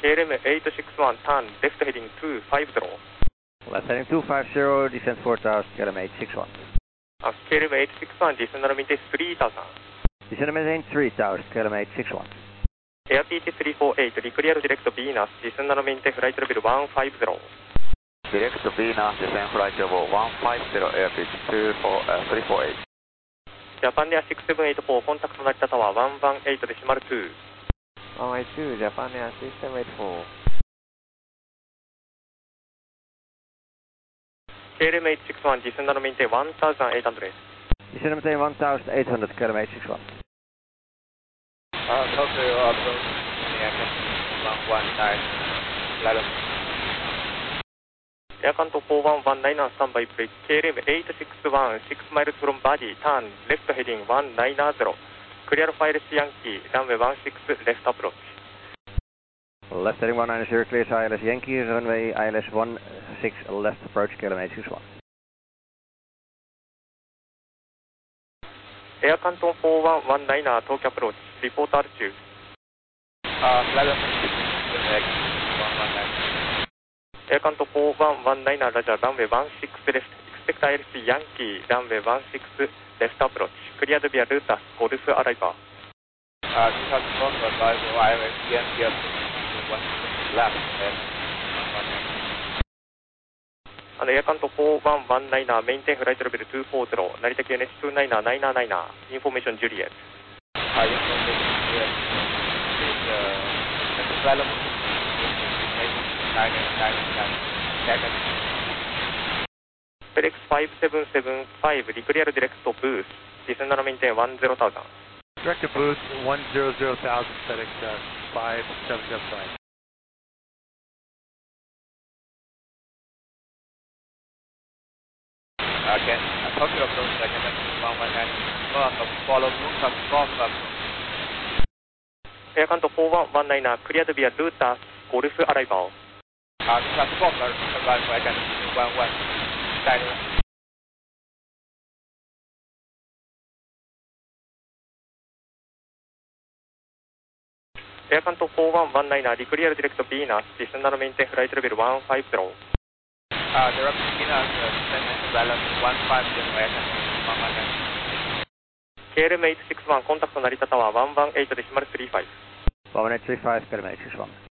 KLM861, turn left heading 250. Left heading 250, descend 4000, KLM861. KLM861, descend and maintain 3000. Descend and maintain 3000, KLM861. Air PT348, declare direct Venus, descend and maintain flight level 150. Direct Venus, descend flight level 150, Air PT348. Japan Air 6784, contact 成田タワー118デシマル2。 118, Japan Air 6784. KLM861, descend and maintain 1800. Descend and maintain 1800, KLM861. Tokyo approach, American 119, Lalum. Air Kanto 4119 on standby brake, KLM861, 6 miles from body, turn left heading 190. Clear fire Yankee, runway 16 left approach. Left heading 190, clear ILS Yankee, runway ILS 16 left approach, KLM861. Air Canton 4119, Tokyo approach, report altitude. Lalum, 119. Air Canton 4119, Roger, runway 16 left, expect ILS Yankee, runway 16 left approach, cleared via Lutas, Golf arrival. 2001 arrival, ILS Yankee, 16 left, and 119. Air Canton 4119, maintain flight level 240, Narita QNH 29999, information Juliet. Information Juliet, please, Lalum, 999, FedEx 5775, declare direct to booth, descend and maintain 10,000. Direct to booth 100,000, FedEx 5775. Again, Tokyo approach, again, 119, follow Lutas, cross up. Air Canton 4119, cleared via Lutas, Golf arrival. Lutas, cross arrival, again, 11, Daniel. Air Canton 4119, declare direct Venus, descend and maintain flight level 150. Direct Venus, descend Lalum 150, again, 119. KLM861, contact 成田タワー118デシマル35。 1835, KLM861.